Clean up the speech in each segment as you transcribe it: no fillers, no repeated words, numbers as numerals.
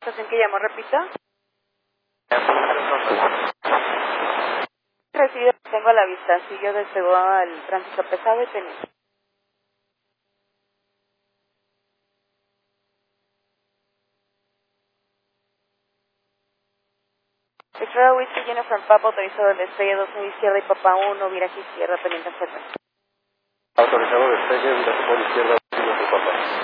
¿En qué llamo? Repita. Recibido, tengo a la vista. Siguió despegó al tránsito pesado y tenía. Victoria Whiskey, Jennifer Papa, autorizado el despegue 2 izquierda y Papa 1, viraje izquierda, pendiente Z. Autorizado despegue, viraje por izquierda, Jennifer Papa.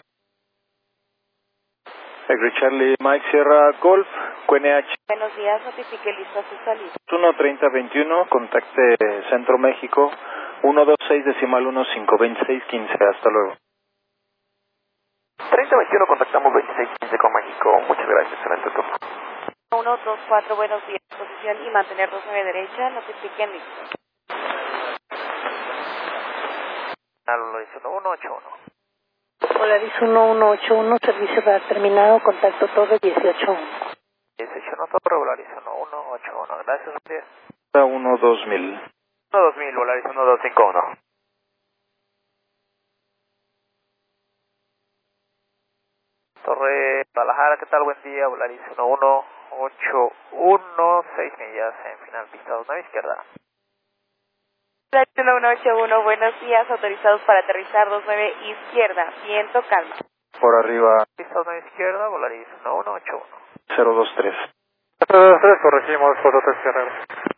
Charlie Mike Sierra Golf, QNH. Buenos días, notifique listo a su salida. 13021, contacte Centro México, 126.1526115, hasta luego. 3021, contactamos 2615 con México, muchas gracias, excelente turno. 124, buenos días, posición y mantener 29 derecha, notifiquen listo. Polaris 1181. Polaris 1181, servicio radar terminado, contacto torre 181. 181, torre Polaris 1181, gracias, buenos días. 12000. 2000, Polaris 1251. Torre Guadalajara, ¿qué tal? Buen día, Polaris 1181, 6 millas en final, pista 29 izquierda. 1181, buenos días, autorizados para aterrizar 29 izquierda, viento calma. Por arriba, Pista 29 izquierda, Polaris 1181. 023. 023, corregimos, 43 izquierda.